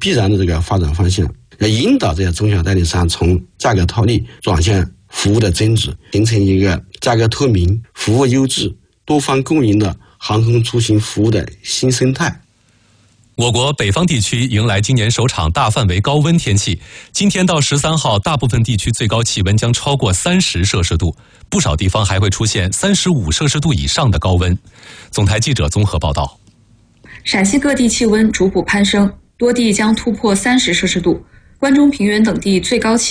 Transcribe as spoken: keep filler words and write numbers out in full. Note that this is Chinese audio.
必然的这个发展方向，要引导这些中小代理商从价格套利转向服务的增值，形成一个价格透明、服务优质、多方共赢的航空出行服务的新生态。 我国北方地区迎来今年首场大范围高温天气，今天到十三号，大部分地区最高气温将超过三十摄氏度，不少地方还会出现三十五摄氏度以上的高温。总台记者综合报道。 陕西各地气温逐步攀升，多地将突破三十摄氏度，关中平原等地最高气